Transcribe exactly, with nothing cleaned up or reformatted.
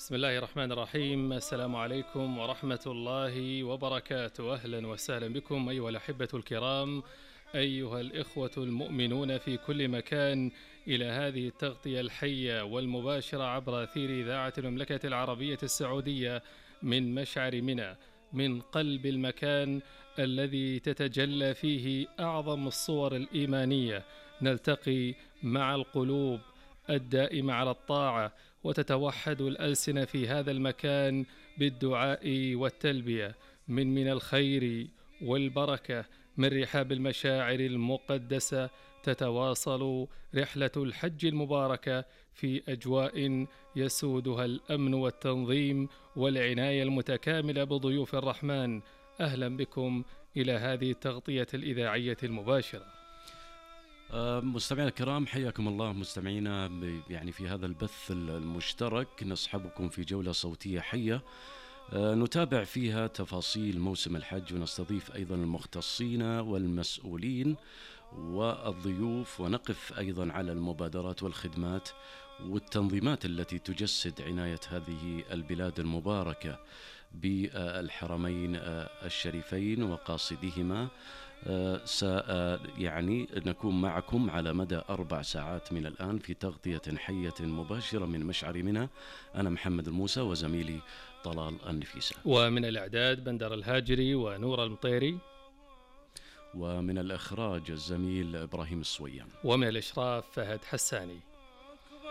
بسم الله الرحمن الرحيم. السلام عليكم ورحمة الله وبركاته. أهلا وسهلا بكم أيها الأحبة الكرام، أيها الإخوة المؤمنون في كل مكان، إلى هذه التغطية الحية والمباشرة عبر أثير إذاعة المملكة العربية السعودية من مشعر منى، من قلب المكان الذي تتجلى فيه أعظم الصور الإيمانية. نلتقي مع القلوب الدائمة على الطاعة، وتتوحد الألسنة في هذا المكان بالدعاء والتلبية. من من الخير والبركة، من رحاب المشاعر المقدسة، تتواصل رحلة الحج المباركة في أجواء يسودها الأمن والتنظيم والعناية المتكاملة بضيوف الرحمن. أهلا بكم إلى هذه التغطية الإذاعية المباشرة. مستمعينا الكرام، حياكم الله مستمعينا يعني في هذا البث المشترك. نصحبكم في جولة صوتية حية نتابع فيها تفاصيل موسم الحج، ونستضيف أيضا المختصين والمسؤولين والضيوف، ونقف أيضا على المبادرات والخدمات والتنظيمات التي تجسد عناية هذه البلاد المباركة بالحرمين الشريفين وقاصدهما. س يعني نكون معكم على مدى أربع ساعات من الآن في تغطية حية مباشرة من مشعر منى. أنا محمد الموسى وزميلي طلال النفيسة، ومن الإعداد بندر الهاجري ونور المطيري، ومن الإخراج الزميل إبراهيم الصويان، ومن الإشراف فهد حساني.